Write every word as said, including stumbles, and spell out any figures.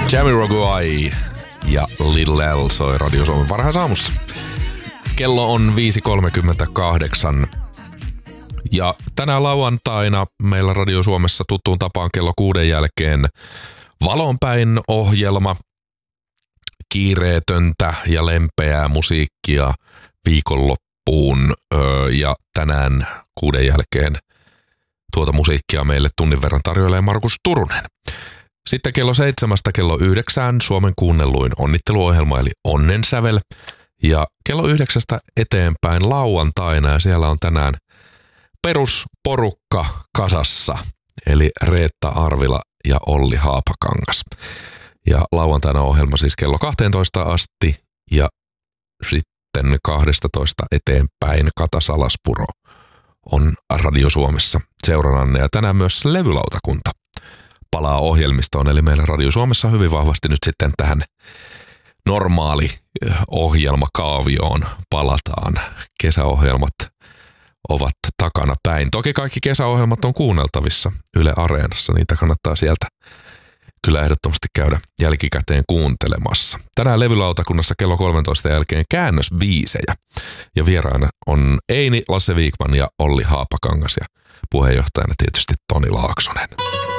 Jamiroquai ja Little L soi Radio Suomen varhaisaamussa. Kello on viisi kolmekymmentäkahdeksan ja tänään lauantaina meillä Radio Suomessa tuttuun tapaan kello kuuden jälkeen Valonpäin ohjelma. Kiireetöntä ja lempeää musiikkia viikonloppuun öö, ja tänään kuuden jälkeen tuota musiikkia meille tunnin verran tarjoilee Markus Turunen. Sitten kello seitsemästä kello yhdeksään Suomen kuunnelluin onnitteluohjelma eli Onnensävel. Ja kello yhdeksästä eteenpäin lauantaina ja siellä on tänään perusporukka kasassa. Eli Reetta Arvila ja Olli Haapakangas. Ja lauantaina ohjelma siis kello kahteentoista asti ja sitten kahdestatoista eteenpäin Kata Salaspuro on Radio Suomessa seurannanne. Ja tänään myös levylautakunta palaa ohjelmistoon, eli meillä Radio Suomessa hyvin vahvasti nyt sitten tähän normaali ohjelmakaavioon palataan. Kesäohjelmat ovat takana päin. Toki kaikki kesäohjelmat on kuunneltavissa Yle Areenassa, niitä kannattaa sieltä kyllä ehdottomasti käydä jälkikäteen kuuntelemassa. Tänään levylautakunnassa kello kolmentoista jälkeen käännösbiisejä. Ja vieraana on Eini, Lasse Viikman ja Olli Haapakangas ja puheenjohtajana tietysti Toni Laaksonen.